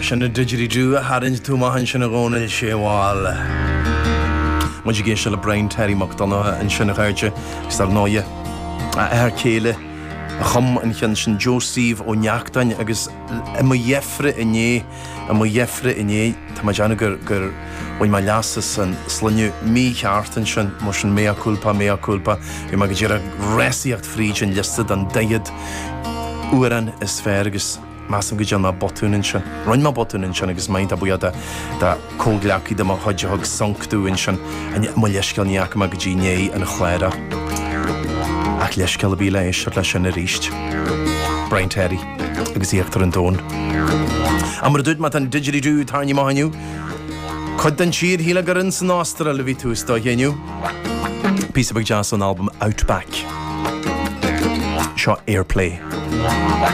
Sin na didgeridoo a harinj tú mahan sin a gónil sé bháil. Mu gé se le Brian Terry McDonough an sin a ghairte gus ar náide a céile a chum an chan sin Joseph ó Neachtain agus mo dhéfre iné tá ma deanna gur bhain má leasa san slunne mí cheartan sin mar sin mea culpa i má go dtíar a réíocht fríd an listad an daiad uaran is fér agus Masam go deanna botúnin sin. Roinn má botúnin sin agus maint a buad da cógleací de má hoideag sanctúin sin a má leisceil níach má go dtí né an chléire. Ach leisceil a bí le éisiir lei sin a ríist. Brian Terry agus íochttar an dón. A mar dúid mat an didgeridoo tarni mániu. Chud den siad híle gur in san ástra le ví tús dá héniu. Piece of Big Jazz an album Outback. Seo Airplay.